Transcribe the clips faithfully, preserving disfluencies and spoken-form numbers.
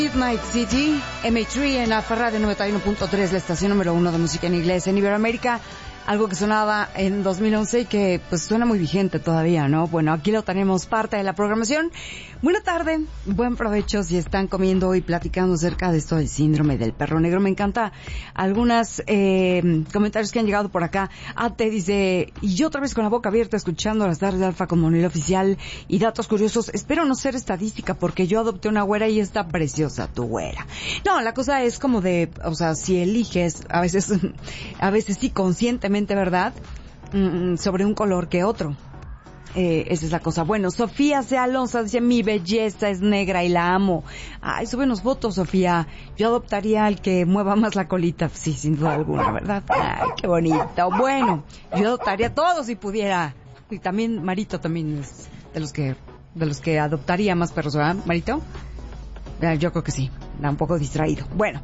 Midnight City, M A tres en la Ferrari noventa y uno punto tres, la estación número uno de música en inglés en Iberoamérica. Algo que sonaba en dos mil once y que pues suena muy vigente todavía, ¿no? Bueno, aquí lo tenemos, parte de la programación. Buena tarde, buen provecho si están comiendo y platicando acerca de esto del síndrome del perro negro. Me encanta algunos eh, comentarios que han llegado por acá. Ate dice, y yo otra vez con la boca abierta escuchando las tardes de Alfa con Monil Oficial y datos curiosos. Espero no ser estadística porque yo adopté una güera y está preciosa tu güera. No, la cosa es como de, o sea, si eliges, a veces, a veces sí conscientemente, ¿verdad? Mm, sobre un color que otro. Eh, esa es la cosa. Bueno, Sofía C. Alonso dice, mi belleza es negra y la amo. Ay, súbenos fotos, Sofía. Yo adoptaría al que mueva más la colita. Sí, sin duda alguna, ¿verdad? Ay, qué bonito. Bueno, yo adoptaría a todos si pudiera. Y también Marito también es de los que, de los que adoptaría más perros, ¿verdad, Marito? Yo creo que sí. Da un poco distraído. Bueno.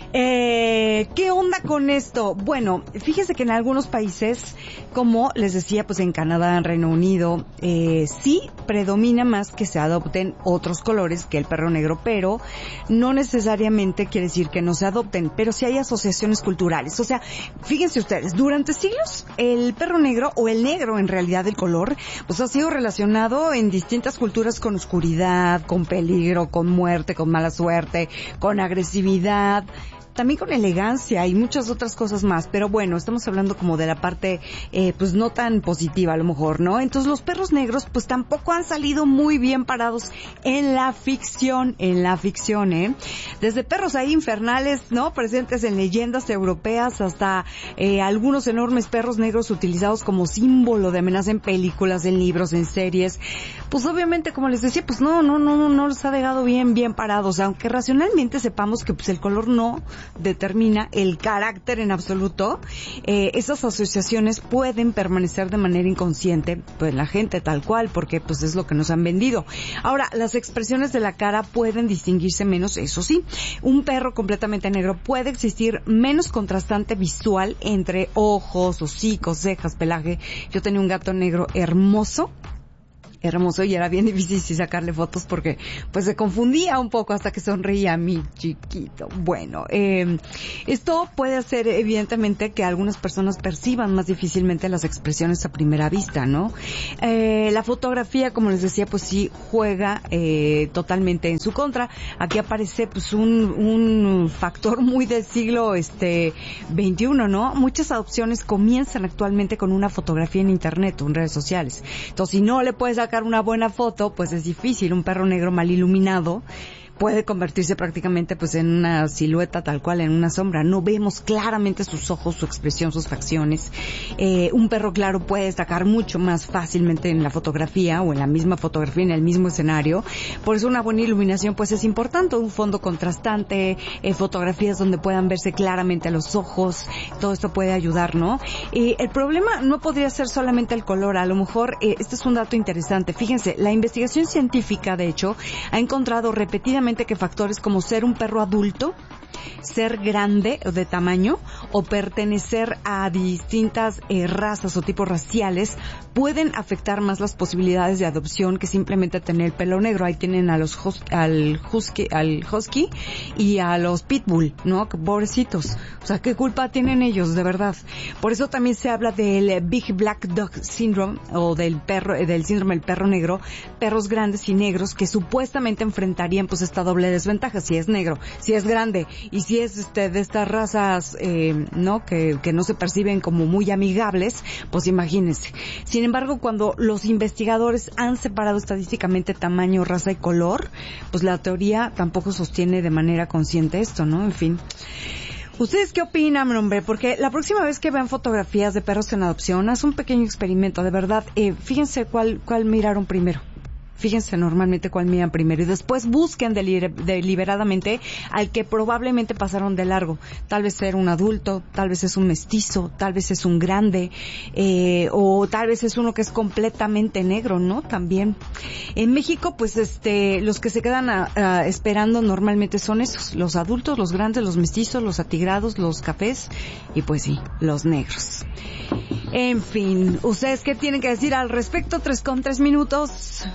Eh, ¿qué onda con esto? Bueno, fíjese que en algunos países, como les decía, pues en Canadá, en Reino Unido, eh, sí predomina más que se adopten otros colores que el perro negro, pero no necesariamente quiere decir que no se adopten, pero sí hay asociaciones culturales. O sea, fíjense ustedes, durante siglos el perro negro, o el negro en realidad el color, pues ha sido relacionado en distintas culturas con oscuridad, con peligro, con muerte, con mala suerte, con agresividad, también con elegancia y muchas otras cosas más, pero bueno, estamos hablando como de la parte eh, pues no tan positiva a lo mejor, ¿no? Entonces los perros negros pues tampoco han salido muy bien parados en la ficción, en la ficción, ¿eh? Desde perros ahí infernales, ¿no? Presentes en leyendas europeas hasta eh, algunos enormes perros negros utilizados como símbolo de amenaza en películas, en libros, en series. Pues obviamente, como les decía, pues no, no, no, no, no los ha dejado bien, bien parados, aunque racionalmente sepamos que pues el color no determina el carácter en absoluto. Eh, esas asociaciones pueden permanecer de manera inconsciente, pues la gente tal cual, porque pues es lo que nos han vendido. Ahora, las expresiones de la cara pueden distinguirse menos, eso sí. Un perro completamente negro puede existir menos contrastante visual entre ojos, hocicos, cejas, pelaje. Yo tenía un gato negro hermoso, hermoso y era bien difícil sacarle fotos porque pues se confundía un poco hasta que sonreía mi chiquito. Bueno, eh, esto puede hacer evidentemente que algunas personas perciban más difícilmente las expresiones a primera vista, ¿no? Eh, la fotografía, como les decía, pues sí juega eh, totalmente en su contra. Aquí aparece pues un, un factor muy del siglo este veintiuno, ¿no? Muchas adopciones comienzan actualmente con una fotografía en internet o en redes sociales. Entonces, si no le puedes sacar una buena foto, pues es difícil. Un perro negro mal iluminado puede convertirse prácticamente pues en una silueta tal cual, en una sombra. No vemos claramente sus ojos, su expresión, sus facciones. Eh, un perro claro puede destacar mucho más fácilmente en la fotografía o en la misma fotografía, en el mismo escenario. Por eso una buena iluminación pues es importante. Un fondo contrastante, eh, fotografías donde puedan verse claramente los ojos, todo esto puede ayudar, ¿no? Eh, el problema no podría ser solamente el color. A lo mejor, eh, este es un dato interesante. Fíjense, la investigación científica, de hecho, ha encontrado repetidamente que factores como ser un perro adulto, ser grande de tamaño o pertenecer a distintas eh, razas o tipos raciales pueden afectar más las posibilidades de adopción que simplemente tener el pelo negro. Ahí tienen a los hus- al husky, al husky y a los pitbull, ¿no? Pobrecitos. O sea, ¿qué culpa tienen ellos, de verdad? Por eso también se habla del Big Black Dog Syndrome o del perro, del síndrome del perro negro, perros grandes y negros que supuestamente enfrentarían pues esta doble desventaja, si es negro, si es grande y si es este de estas razas eh, no que, que no se perciben como muy amigables, pues imagínense. Sin embargo, cuando los investigadores han separado estadísticamente tamaño, raza y color, pues la teoría tampoco sostiene de manera consciente esto, ¿no? En fin. ¿Ustedes qué opinan, hombre? Porque la próxima vez que vean fotografías de perros en adopción, haz un pequeño experimento, de verdad. Eh, fíjense cuál, cuál miraron primero. Fíjense normalmente cuál miran primero y después busquen deliber- deliberadamente al que probablemente pasaron de largo. Tal vez era un adulto, tal vez es un mestizo, tal vez es un grande, eh, o tal vez es uno que es completamente negro, ¿no? También. En México, pues, este, los que se quedan a, a, esperando normalmente son esos, los adultos, los grandes, los mestizos, los atigrados, los cafés y pues sí, los negros. En fin, ¿ustedes qué tienen que decir al respecto? Tres con tres minutos.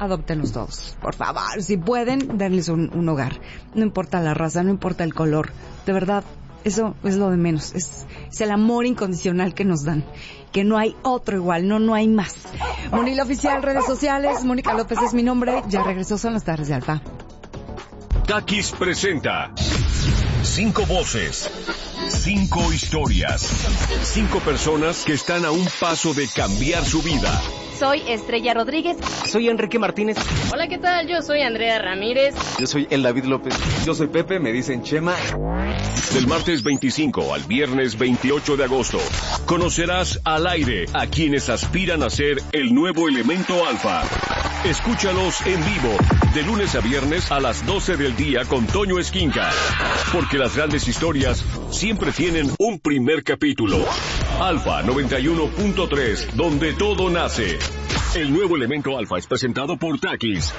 adóptenlos todos. Por favor, si pueden, denles un, un hogar. No importa la raza, no importa el color. De verdad, eso es lo de menos. Es, es el amor incondicional que nos dan. Que no hay otro igual, no, no hay más. Monila Oficial, redes sociales. Mónica López es mi nombre. Ya regresó, son las tardes de Alfa. Takis presenta cinco voces, cinco historias, cinco personas que están a un paso de cambiar su vida. Soy Estrella Rodríguez. Soy Enrique Martínez. Hola, ¿qué tal? Yo soy Andrea Ramírez. Yo soy El David López. Yo soy Pepe, me dicen Chema. Del martes veinticinco al viernes veintiocho de agosto, conocerás al aire a quienes aspiran a ser el nuevo elemento alfa. Escúchalos en vivo, de lunes a viernes a las doce del día con Toño Esquinca. Porque las grandes historias siempre tienen un primer capítulo. Alfa noventa y uno punto tres, donde todo nace. El nuevo elemento alfa es presentado por Takis.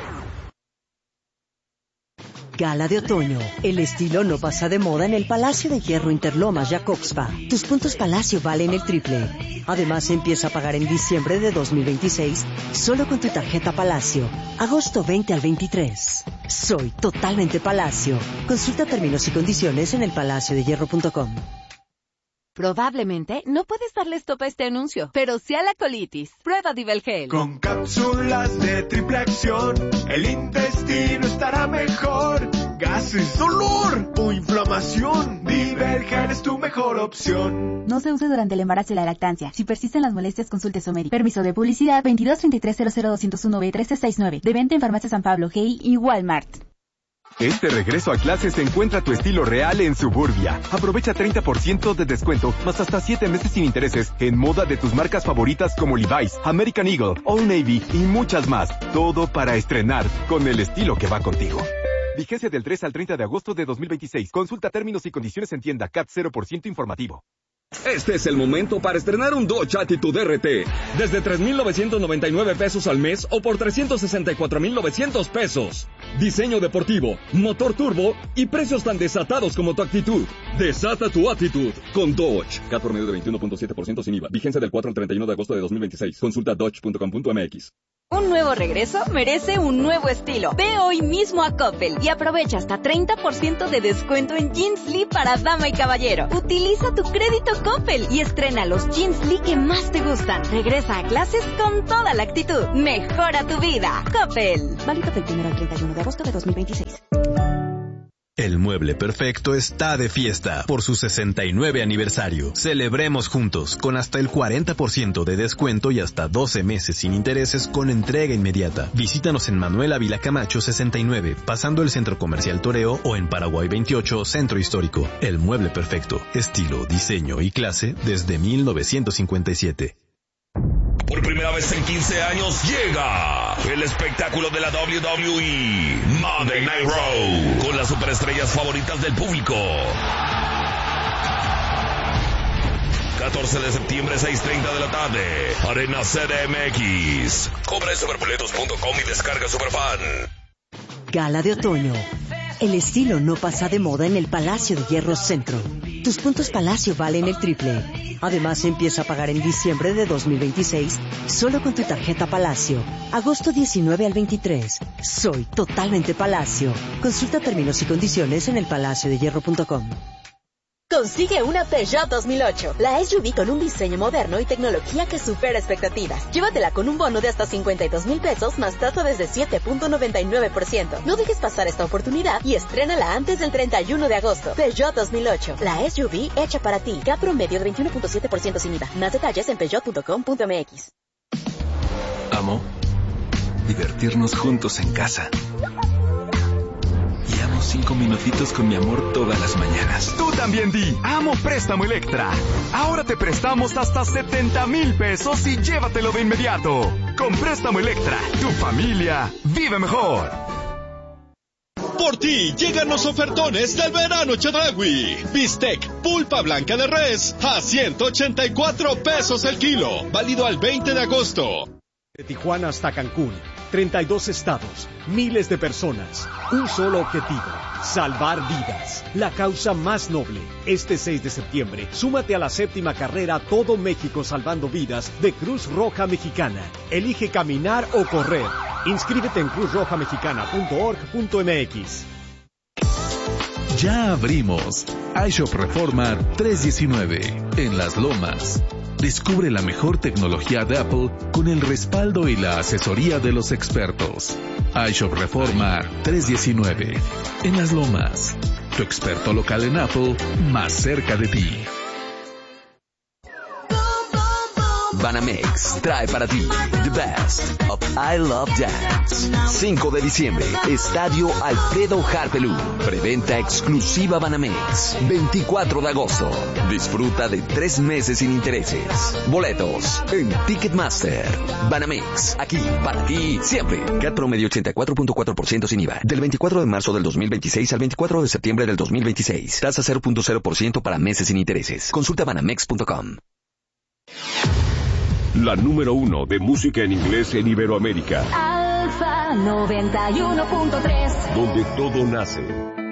Gala de otoño. El estilo no pasa de moda en el Palacio de Hierro Interlomas Jacobspa. Tus puntos Palacio valen el triple. Además, empieza a pagar en diciembre de dos mil veintiséis solo con tu tarjeta Palacio. Agosto veinte al veintitrés. Soy totalmente Palacio. Consulta términos y condiciones en el palacio de hierro punto com. Probablemente no puedes darle stop a este anuncio, pero sí a la colitis. Prueba Divelgel. Con cápsulas de triple acción, el intestino estará mejor. Gases, dolor o inflamación, Divelgel es tu mejor opción. No se use durante el embarazo y la lactancia. Si persisten las molestias, consulte a su médico. Permiso de publicidad veintidós treinta y tres cero cero doscientos uno B trece sesenta y nueve. De venta en Farmacia San Pablo, G I y Walmart. Este regreso a clases encuentra tu estilo real en Suburbia. Aprovecha treinta por ciento de descuento, más hasta siete meses sin intereses, en moda de tus marcas favoritas como Levi's, American Eagle, Old Navy y muchas más. Todo para estrenar con el estilo que va contigo. Vigencia del tres al treinta de agosto de dos mil veintiséis. Consulta términos y condiciones en tienda. C A T cero por ciento informativo. Este es el momento para estrenar un Dodge Attitude R T. Desde tres mil novecientos noventa y nueve pesos al mes o por trescientos sesenta y cuatro mil novecientos pesos. Diseño deportivo, motor turbo y precios tan desatados como tu actitud. Desata tu actitud con Dodge. C A T por medio de veintiuno punto siete por ciento sin I V A. Vigencia del cuatro al treinta y uno de agosto de dos mil veintiséis. Consulta dodge punto com punto m x. Un nuevo regreso merece un nuevo estilo. Ve hoy mismo a Coppel y aprovecha hasta treinta por ciento de descuento en Jeans Lee para dama y caballero. Utiliza tu crédito Coppel y estrena los Jeans Lee que más te gustan. Regresa a clases con toda la actitud. Mejora tu vida. Coppel. Válido del primero al treinta y uno de agosto de dos mil veintiséis. El Mueble Perfecto está de fiesta por su sesenta y nueve aniversario. Celebremos juntos con hasta el cuarenta por ciento de descuento y hasta doce meses sin intereses con entrega inmediata. Visítanos en Manuel Ávila Camacho sesenta y nueve, pasando el Centro Comercial Toreo, o en Paraguay veintiocho, Centro Histórico. El Mueble Perfecto, estilo, diseño y clase desde mil novecientos cincuenta y siete. Por primera vez en quince años llega el espectáculo de la W W E, Monday Night Raw, con las superestrellas favoritas del público. catorce de septiembre, seis treinta de la tarde, Arena C D M X. Compra en superboletos punto com y descarga Superfan. Gala de otoño. El estilo no pasa de moda en el Palacio de Hierro Centro. Tus puntos Palacio valen el triple. Además, empieza a pagar en diciembre de dos mil veintiséis solo con tu tarjeta Palacio. Agosto diecinueve al veintitrés. Soy totalmente Palacio. Consulta términos y condiciones en el palacio de hierro punto com. Consigue una Peugeot dos mil ocho, la S U V con un diseño moderno y tecnología que supera expectativas. Llévatela con un bono de hasta cincuenta y dos mil pesos más tasa desde siete punto noventa y nueve por ciento. No dejes pasar esta oportunidad y estrénala antes del treinta y uno de agosto. Peugeot dos mil ocho, la S U V hecha para ti. C A T promedio de veintiuno punto siete por ciento sin I V A. Más detalles en peugeot punto com punto m x. Amo divertirnos juntos en casa. Y amo cinco minutitos con mi amor todas las mañanas. Tú también di, amo Préstamo Electra. Ahora te prestamos hasta setenta mil pesos y llévatelo de inmediato. Con Préstamo Electra, tu familia vive mejor. Por ti llegan los ofertones del verano Chedraui. Bistec pulpa blanca de res a ciento ochenta y cuatro pesos el kilo. Válido al veinte de agosto. De Tijuana hasta Cancún, treinta y dos estados, miles de personas, un solo objetivo, salvar vidas, la causa más noble. Este seis de septiembre, súmate a la séptima carrera Todo México Salvando Vidas de Cruz Roja Mexicana. Elige caminar o correr. Inscríbete en cruz roja mexicana punto org punto m x. Ya abrimos iShop Reforma trescientos diecinueve en Las Lomas. Descubre la mejor tecnología de Apple con el respaldo y la asesoría de los expertos. iShop Reforma trescientos diecinueve en Las Lomas. Tu experto local en Apple más cerca de ti. Banamex trae para ti The Best of I Love Dance. cinco de diciembre, Estadio Alfredo Harpelú. Preventa exclusiva Banamex. veinticuatro de agosto. Disfruta de tres meses sin intereses. Boletos en Ticketmaster. Banamex, aquí para ti siempre. C A T promedio ochenta y cuatro punto cuatro por ciento sin I V A. Del veinticuatro de marzo del dos mil veintiséis al veinticuatro de septiembre del dos mil veintiséis. Tasa cero punto cero por ciento para meses sin intereses. Consulta banamex punto com. La número uno de música en inglés en Iberoamérica. Alfa noventa y uno punto tres. Donde todo nace.